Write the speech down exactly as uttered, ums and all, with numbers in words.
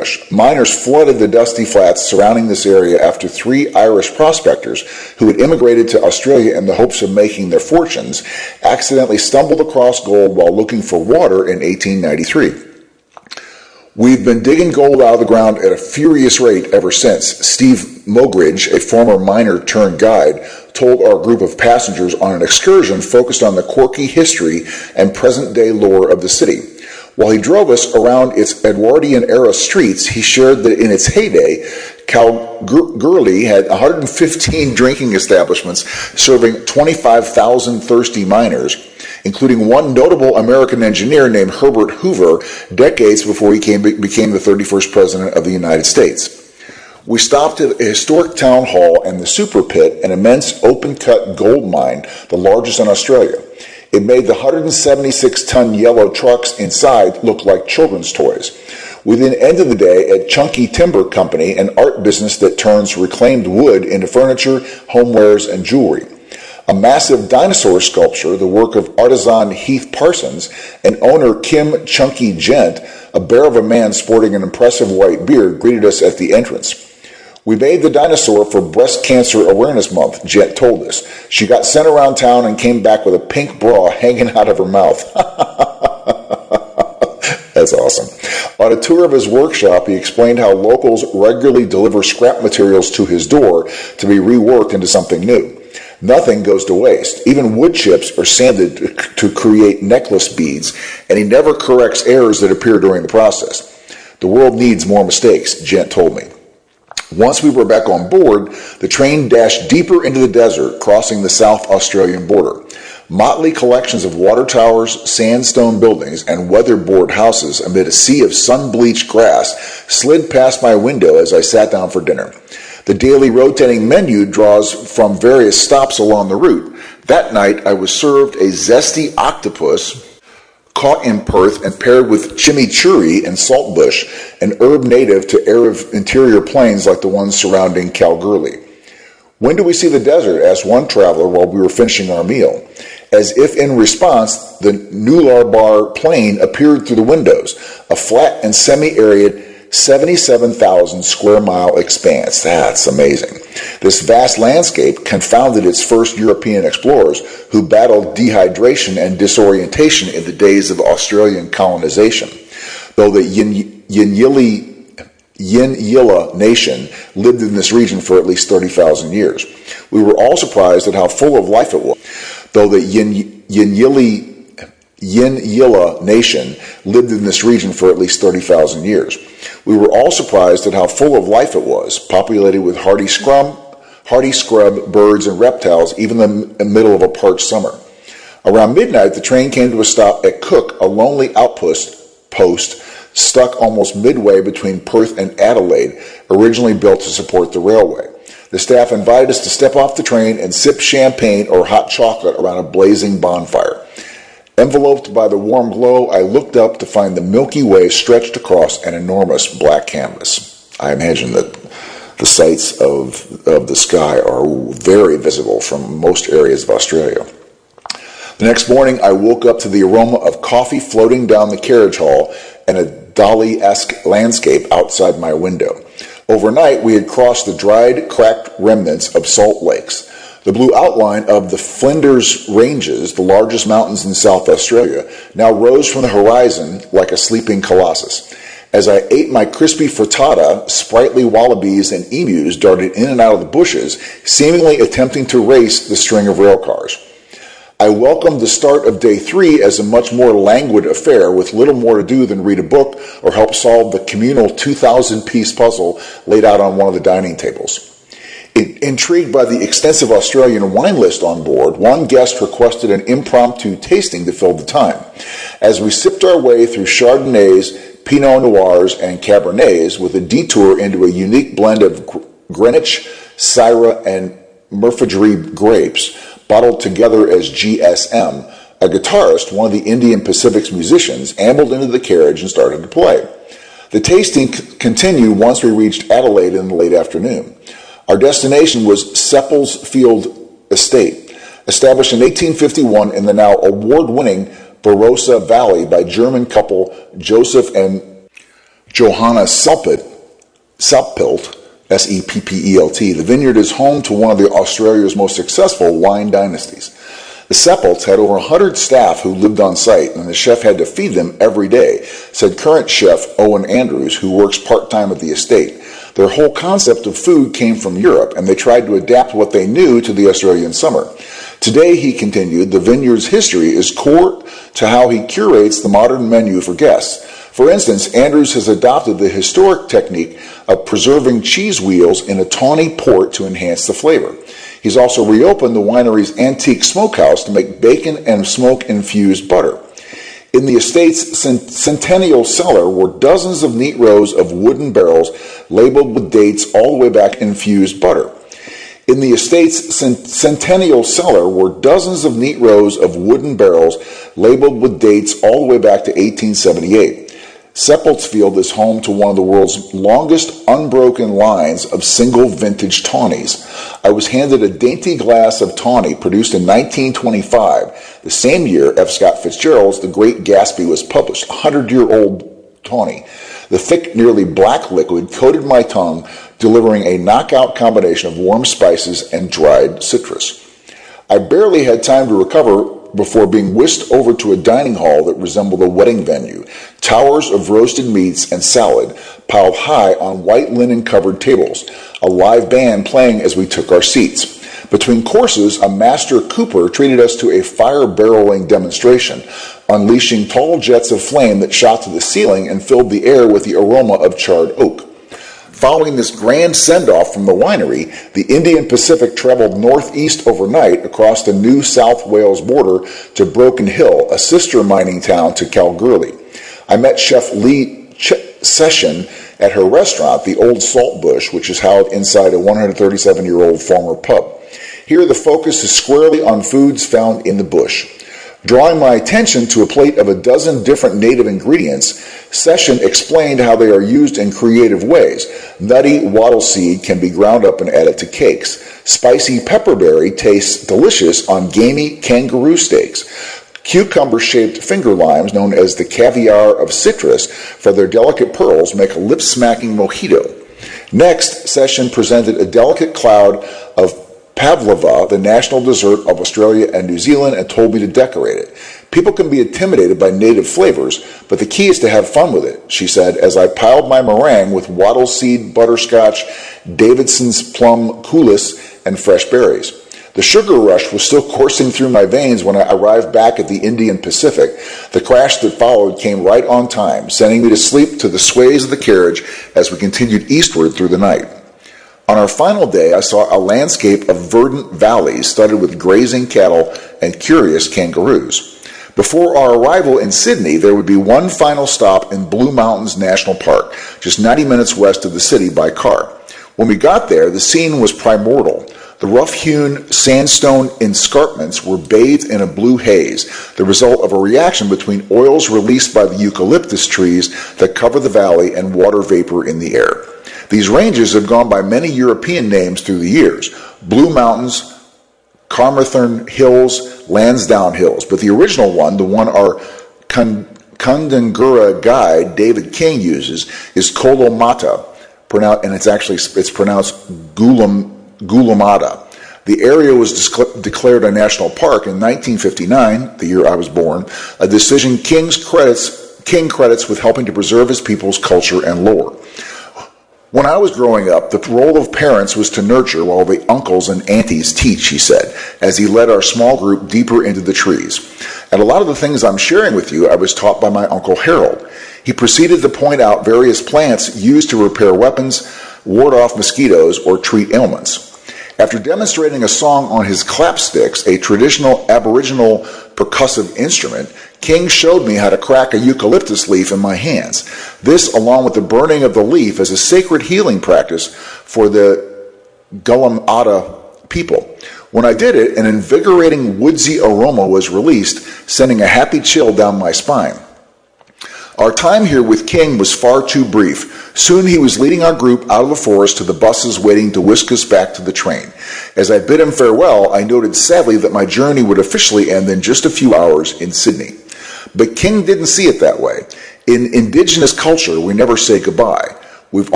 rush. Miners flooded the dusty flats surrounding this area after three Irish prospectors who had immigrated to Australia in the hopes of making their fortunes accidentally stumbled across gold while looking for water in eighteen ninety-three. We've been digging gold out of the ground at a furious rate ever since, Steve Mogridge, a former miner turned guide, told our group of passengers on an excursion focused on the quirky history and present-day lore of the city. While he drove us around its Edwardian-era streets, he shared that in its heyday, Kalgoorlie had one hundred fifteen drinking establishments serving twenty-five thousand thirsty miners, including one notable American engineer named Herbert Hoover, decades before he came, became the thirty-first President of the United States. We stopped at a historic town hall and the Super Pit, an immense open-cut gold mine, the largest in Australia. It made the one hundred seventy-six ton yellow trucks inside look like children's toys. We then ended the day at Chunky Timber Company, an art business that turns reclaimed wood into furniture, homewares, and jewelry. A massive dinosaur sculpture, the work of artisan Heath Parsons, and owner Kim Chunky Gent, a bear of a man sporting an impressive white beard, greeted us at the entrance. We made the dinosaur for Breast Cancer Awareness Month, Jet told us. She got sent around town and came back with a pink bra hanging out of her mouth. That's awesome. On a tour of his workshop, he explained how locals regularly deliver scrap materials to his door to be reworked into something new. Nothing goes to waste. Even wood chips are sanded to create necklace beads, and he never corrects errors that appear during the process. The world needs more mistakes, Gent told me. Once we were back on board, the train dashed deeper into the desert, crossing the South Australian border. Motley collections of water towers, sandstone buildings, and weatherboard houses amid a sea of sun-bleached grass slid past my window as I sat down for dinner. The daily rotating menu draws from various stops along the route. That night, I was served a zesty octopus caught in Perth and paired with chimichurri and saltbush, an herb native to arid interior plains like the ones surrounding Kalgoorlie. When do we see the desert? Asked one traveler while we were finishing our meal. As if in response, the Nullarbor Plain appeared through the windows, a flat and semi-arid seventy-seven thousand square mile expanse. That's amazing. This vast landscape confounded its first European explorers who battled dehydration and disorientation in the days of Australian colonization. Though the Yin, Yinyili, Yinyilla nation lived in this region for at least thirty thousand years. We were all surprised at how full of life it was. Though the Yin, Yinyili Yinyilla nation lived in this region for at least thirty thousand years. We were all surprised at how full of life it was, populated with hardy scrum, hardy scrub, birds, and reptiles, even in the middle of a parched summer. Around midnight, the train came to a stop at Cook, a lonely outpost post stuck almost midway between Perth and Adelaide, originally built to support the railway. The staff invited us to step off the train and sip champagne or hot chocolate around a blazing bonfire. Enveloped by the warm glow, I looked up to find the Milky Way stretched across an enormous black canvas. I imagine that the sights of, of the sky are very visible from most areas of Australia. The next morning, I woke up to the aroma of coffee floating down the carriage hall and a Dali-esque landscape outside my window. Overnight, we had crossed the dried, cracked remnants of salt lakes. The blue outline of the Flinders Ranges, the largest mountains in South Australia, now rose from the horizon like a sleeping colossus. As I ate my crispy frittata, sprightly wallabies and emus darted in and out of the bushes, seemingly attempting to race the string of rail cars. I welcomed the start of day three as a much more languid affair with little more to do than read a book or help solve the communal two thousand piece puzzle laid out on one of the dining tables. Intrigued by the extensive Australian wine list on board, one guest requested an impromptu tasting to fill the time. As we sipped our way through Chardonnays, Pinot Noirs, and Cabernets with a detour into a unique blend of Greenwich, Syrah, and Murfreesbury grapes, bottled together as G S M, a guitarist, one of the Indian Pacific's musicians, ambled into the carriage and started to play. The tasting c- continued once we reached Adelaide in the late afternoon. Our destination was Seppelsfield Estate, established in eighteen fifty-one in the now award-winning Barossa Valley by German couple Joseph and Johanna Seppelt, Seppelt, S E P P E L T. The vineyard is home to one of the Australia's most successful wine dynasties. The Seppelts had over one hundred staff who lived on site, and the chef had to feed them every day, said current chef Owen Andrews, who works part-time at the estate. Their whole concept of food came from Europe, and they tried to adapt what they knew to the Australian summer. Today, he continued, the vineyard's history is core to how he curates the modern menu for guests. For instance, Andrews has adopted the historic technique of preserving cheese wheels in a tawny port to enhance the flavor. He's also reopened the winery's antique smokehouse to make bacon and smoke-infused butter. In the estate's centennial cellar were dozens of neat rows of wooden barrels labeled with dates all the way back infused butter. In the estate's centennial cellar were dozens of neat rows of wooden barrels labeled with dates all the way back to eighteen seventy-eight. Seppeltsfield is home to one of the world's longest unbroken lines of single vintage tawnies. I was handed a dainty glass of tawny produced in nineteen twenty-five, the same year F. Scott Fitzgerald's The Great Gatsby was published, a hundred-year-old tawny. The thick, nearly black liquid coated my tongue, delivering a knockout combination of warm spices and dried citrus. I barely had time to recover before being whisked over to a dining hall that resembled a wedding venue. Towers of roasted meats and salad piled high on white linen-covered tables, a live band playing as we took our seats. Between courses, a master cooper treated us to a fire-barreling demonstration, unleashing tall jets of flame that shot to the ceiling and filled the air with the aroma of charred oak. Following this grand send-off from the winery, the Indian Pacific traveled northeast overnight across the New South Wales border to Broken Hill, a sister mining town to Kalgoorlie. I met Chef Lee Ch- Session at her restaurant, the Old Salt Bush, which is housed inside a one hundred thirty-seven-year-old former pub. Here the focus is squarely on foods found in the bush. Drawing my attention to a plate of a dozen different native ingredients, Session explained how they are used in creative ways. Nutty wattle seed can be ground up and added to cakes. Spicy pepperberry tastes delicious on gamey kangaroo steaks. Cucumber-shaped finger limes, known as the caviar of citrus, for their delicate pearls, make a lip-smacking mojito. Next, Session presented a delicate cloud of pavlova, the national dessert of Australia and New Zealand, and told me to decorate it. People can be intimidated by native flavors, but the key is to have fun with it, she said, as I piled my meringue with wattle seed, butterscotch, Davidson's plum coulis, and fresh berries. The sugar rush was still coursing through my veins when I arrived back at the Indian Pacific. The crash that followed came right on time, sending me to sleep to the sways of the carriage as we continued eastward through the night. On our final day, I saw a landscape of verdant valleys studded with grazing cattle and curious kangaroos. Before our arrival in Sydney, there would be one final stop in Blue Mountains National Park, just ninety minutes west of the city by car. When we got there, the scene was primordial. The rough-hewn sandstone escarpments were bathed in a blue haze, the result of a reaction between oils released by the eucalyptus trees that cover the valley and water vapor in the air. These ranges have gone by many European names through the years: Blue Mountains, Carmarthen Hills, Lansdowne Hills. But the original one, the one our Kundungura guide David King uses, is Kolomata, and it's actually it's pronounced Gulam, Gulamata. The area was disc- declared a national park in nineteen fifty-nine, the year I was born, a decision King's credits, King credits with helping to preserve his people's culture and lore. When I was growing up, the role of parents was to nurture while the uncles and aunties teach, he said, as he led our small group deeper into the trees. And a lot of the things I'm sharing with you, I was taught by my Uncle Harold. He proceeded to point out various plants used to repair weapons, ward off mosquitoes, or treat ailments. After demonstrating a song on his clapsticks, a traditional Aboriginal percussive instrument, King showed me how to crack a eucalyptus leaf in my hands. This, along with the burning of the leaf, is a sacred healing practice for the Gulamata people. When I did it, an invigorating woodsy aroma was released, sending a happy chill down my spine. Our time here with King was far too brief. Soon he was leading our group out of the forest to the buses waiting to whisk us back to the train. As I bid him farewell, I noted sadly that my journey would officially end in just a few hours in Sydney. But King didn't see it that way. In indigenous culture, we never say goodbye.